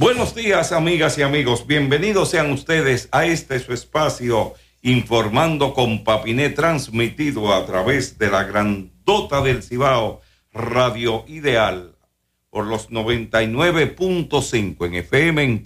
Buenos días, amigas y amigos. Bienvenidos sean ustedes a este su espacio Informando con Papiné, transmitido a través de la grandota del Cibao, Radio Ideal, por los 99.5 en FM, en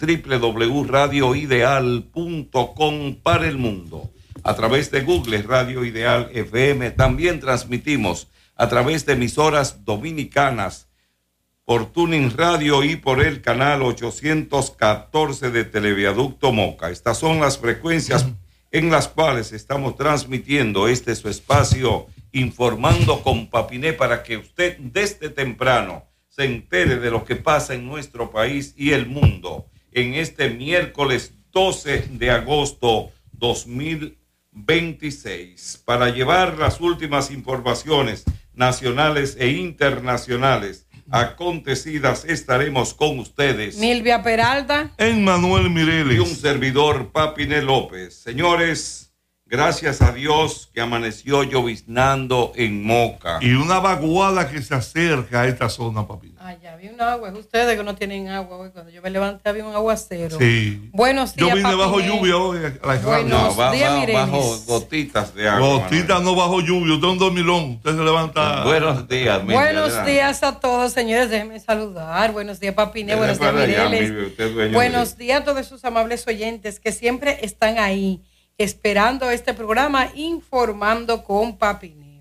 www.radioideal.com para el mundo. A través de Google, Radio Ideal FM. También transmitimos a través de emisoras dominicanas, por Tuning Radio y por el canal 814 de Televiaducto Moca. Estas son las frecuencias en las cuales estamos transmitiendo su espacio Informando con Papiné, para que usted desde temprano se entere de lo que pasa en nuestro país y el mundo en este miércoles 12 de agosto 2026. Para llevar las últimas informaciones nacionales e internacionales acontecidas, estaremos con ustedes Milvia Peralta, Emmanuel Mireles y un servidor, Papiné López. Señores, gracias a Dios que amaneció lloviznando en Moca. y una vaguada que se acerca a esta zona, Papiné. ya vi un agua. Ustedes que no tienen agua hoy, cuando yo me levanté había un aguacero. Sí. Buenos días, Yo vine Papiné. bajo lluvia hoy a la Buenos días, Mireles. bajo gotitas de agua. Gotita, no bajo lluvia. Usted es un dormilón. Usted se levanta. Buenos días, Milvia, Buenos adelante. días a todos, señores. Déjenme saludar. Buenos días, Papiné. Dele Buenos días, para allá, Mireles. Milvia, usted es dueño Buenos de- días a todos sus amables oyentes que siempre están ahí esperando este programa Informando con Papiné.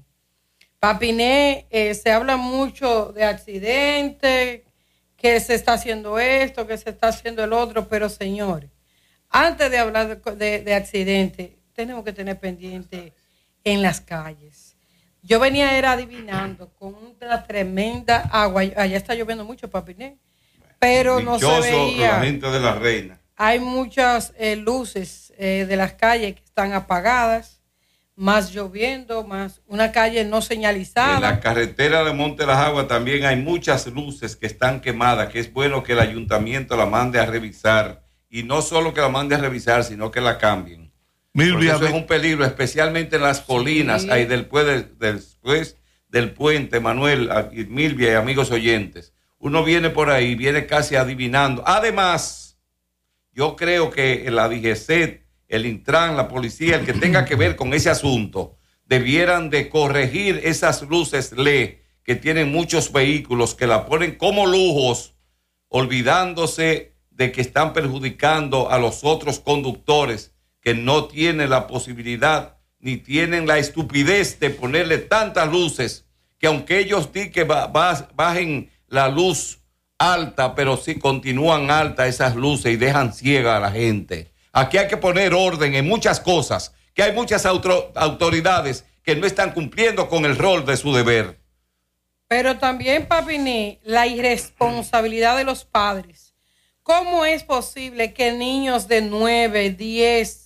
Papiné, se habla mucho de accidentes, que se está haciendo esto, que se está haciendo el otro, pero señores, antes de hablar de accidentes, tenemos que tener pendiente en las calles. Yo era adivinando con una tremenda agua. Allá está lloviendo mucho, Papiné, pero no se Dichoso veía. la gente de la Reina. Hay muchas luces de las calles que están apagadas, más lloviendo, más una calle no señalizada. En la carretera de Monte Las Aguas también hay muchas luces que están quemadas, que es bueno que el ayuntamiento la mande a revisar. Y no solo que la mande a revisar, sino que la cambien. Porque Milvia, eso es un peligro, especialmente en las colinas, Sí. ahí después del puente, Manuel, Milvia y amigos oyentes. Uno viene por ahí, viene casi adivinando. Además, yo creo que la DGCET, el Intran, la policía, el que tenga que ver con ese asunto, debieran de corregir esas luces LED que tienen muchos vehículos, que la ponen como lujos, olvidándose de que están perjudicando a los otros conductores que no tienen la posibilidad ni tienen la estupidez de ponerle tantas luces, que aunque ellos digan que bajen la luz alta, pero sí continúan altas esas luces y dejan ciega a la gente. Aquí hay que poner orden en muchas cosas, que hay muchas autoridades que no están cumpliendo con el rol de su deber. Pero también, Papiné, la irresponsabilidad de los padres. ¿Cómo es posible que niños de 9, 10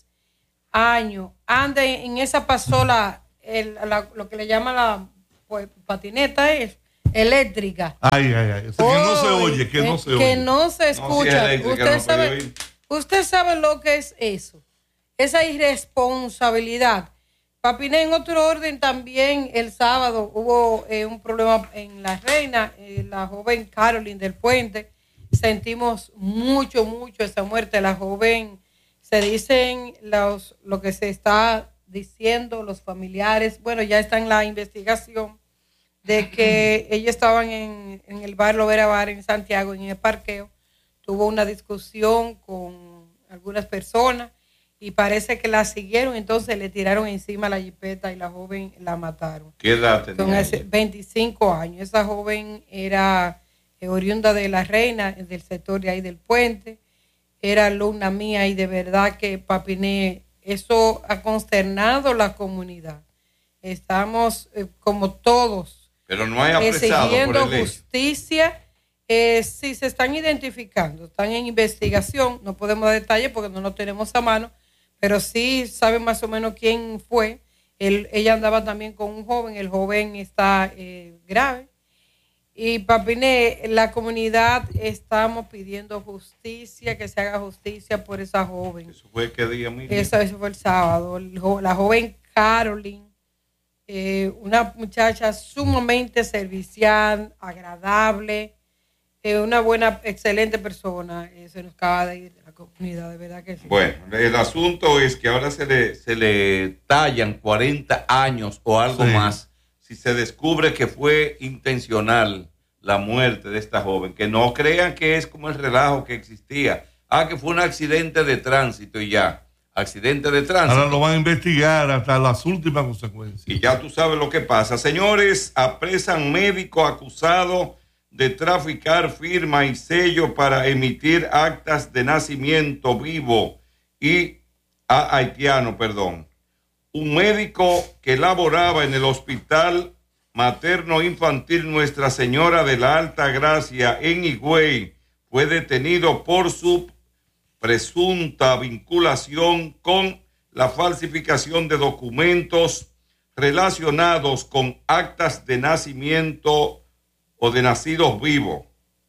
años anden en esa pasola, lo que le llaman la patineta eléctrica? ay. O sea, que no se oye, que no se oye. Que no se escucha. No, si es eléctrica, no puede oír. Usted sabe lo que es eso, esa irresponsabilidad. Papiné, en otro orden también, el sábado hubo un problema en La Reina, la joven Caroline del Puente. Sentimos mucho esa muerte de la joven. Se dicen lo que se está diciendo, los familiares, bueno, ya está en la investigación, de que ellos estaban en el bar Lovera Bar en Santiago, en el parqueo. Tuvo una discusión con algunas personas y parece que la siguieron, entonces le tiraron encima la jipeta y la joven la mataron. ¿Qué edad tenía Con ella? 25 años. Esa joven era oriunda de La Reina, del sector de ahí del puente, era alumna mía y de verdad que, Papiné, eso ha consternado la comunidad. Estamos como todos Pero no hay apresado exigiendo por el hecho. justicia. Sí, se están identificando, están en investigación, no podemos dar detalles porque no lo tenemos a mano, pero sí saben más o menos quién fue. Ella andaba también con un joven, el joven está grave. Y Papiné, la comunidad estamos pidiendo justicia, que se haga justicia por esa joven. ¿Eso fue qué día, Miriam? Eso fue el sábado. La joven Caroline, una muchacha sumamente servicial, agradable, una buena, excelente persona. Se nos acaba de ir de la comunidad, de verdad que sí. Bueno, el asunto es que ahora se le tallan 40 años o algo más si se descubre que fue intencional la muerte de esta joven. Que no crean que es como el relajo que existía. Que fue un accidente de tránsito y ya. Accidente de tránsito. Ahora lo van a investigar hasta las últimas consecuencias. Y ya tú sabes lo que pasa. Señores, apresan médico acusado de traficar firma y sello para emitir actas de nacimiento vivo y haitiano, perdón. Un médico que laboraba en el Hospital Materno Infantil Nuestra Señora de la Alta Gracia en Higüey fue detenido por su presunta vinculación con la falsificación de documentos relacionados con actas de nacimiento o de nacidos vivos.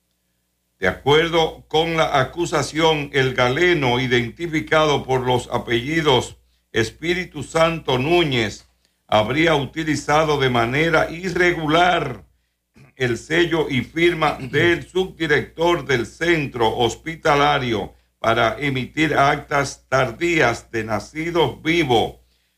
De acuerdo con la acusación, el galeno, identificado por los apellidos Espíritu Santo Núñez, habría utilizado de manera irregular el sello y firma del subdirector del centro hospitalario para emitir actas tardías de nacidos vivos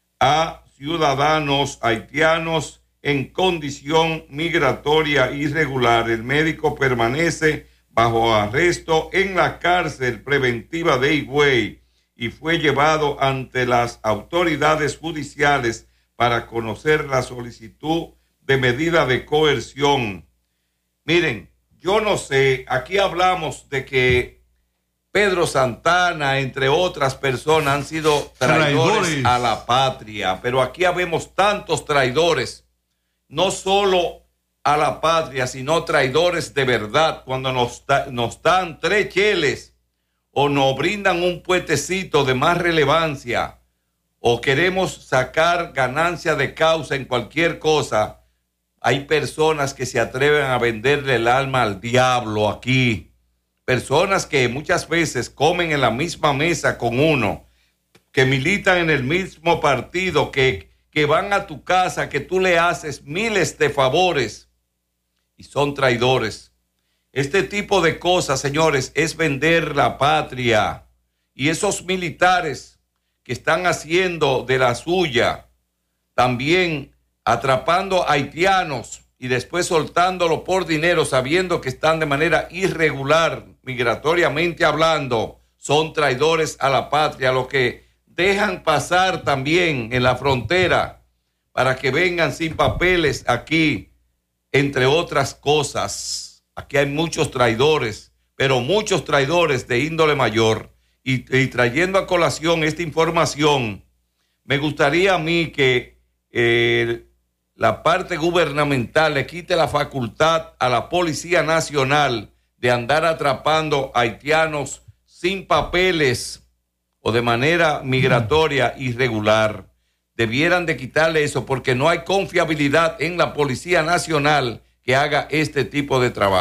a ciudadanos haitianos en condición migratoria irregular. El médico permanece bajo arresto en la cárcel preventiva de Higüey y fue llevado ante las autoridades judiciales para conocer la solicitud de medida de coerción. Miren, yo no sé, aquí hablamos de que Pedro Santana, entre otras personas, han sido traidores a la patria, pero aquí habemos tantos traidores, no solo a la patria, sino traidores de verdad, cuando nos dan 3 cheles o nos brindan un puentecito de más relevancia o queremos sacar ganancia de causa en cualquier cosa. Hay personas que se atreven a venderle el alma al diablo aquí. Personas que muchas veces comen en la misma mesa con uno, que militan en el mismo partido, que van a tu casa, que tú le haces miles de favores y son traidores. Este tipo de cosas, señores, es vender la patria. Y esos militares que están haciendo de la suya, también atrapando haitianos y después soltándolo por dinero, sabiendo que están de manera irregular, migratoriamente hablando, son traidores a la patria, los que dejan pasar también en la frontera para que vengan sin papeles aquí, entre otras cosas. Aquí hay muchos traidores, pero muchos traidores de índole mayor. Y trayendo a colación esta información, me gustaría a mí que la parte gubernamental le quite la facultad a la Policía Nacional de andar atrapando haitianos sin papeles o de manera migratoria irregular. Debieran de quitarle eso porque no hay confiabilidad en la Policía Nacional que haga este tipo de trabajo.